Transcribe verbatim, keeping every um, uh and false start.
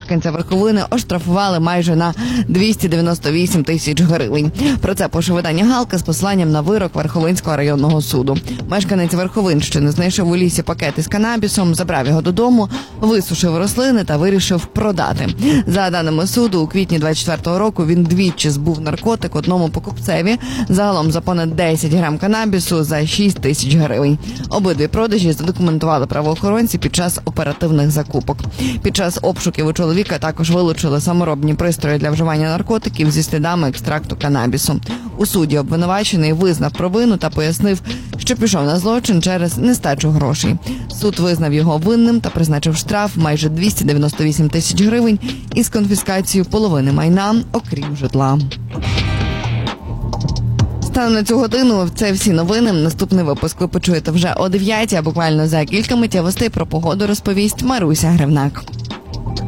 мешканця Верховини оштрафували майже на двісті дев'яносто вісім тисяч гривень. Про це пише видання «Галка» з посиланням на вирок Верховинського районного суду. Мешканець Верховинщини знайшов у лісі пакет із канабісом, забрав його додому, висушив рослини та вирішив продати. За даними суду, у квітні двадцять четвертого року він двічі збув наркотик одному покупцеві, загалом за понад десять грам канабісу за шість тисяч гривень. Обидві продажі задокументували правоохоронці під час оперативних закупок. Під час обшуків у чоловіка також вилучили саморобні пристрої для вживання наркотиків зі слідами екстракту канабісу. У суді обвинувачений визнав провину та пояснив, що пішов на злочин через нестачу грошей. Суд визнав його винним та призначив штраф майже двісті дев'яносто вісім тисяч гривень із конфіскацією половини майна, окрім житла. Станом на цю годину це всі новини. Наступний випуск ви почуєте вже о дев'ятій, а буквально за кілька миттєвостей про погоду розповість Маруся Гривнак.